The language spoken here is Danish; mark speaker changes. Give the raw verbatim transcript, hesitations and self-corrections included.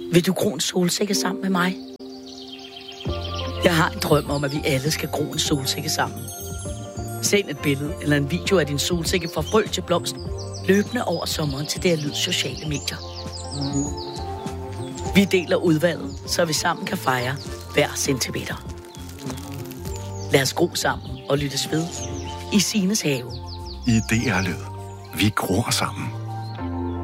Speaker 1: Vil du gro en solsikke sammen med mig? Jeg har en drøm om, at vi alle skal gro en solsikke sammen. Send et billede eller en video af din solsikke fra frø til blomst løbende over sommeren til det her Lyd sociale medier. Vi deler udvalget, så vi sammen kan fejre hver centimeter. Lad os gro sammen og lyttes ved i Sines have.
Speaker 2: I D R Lyd. Vi gror sammen.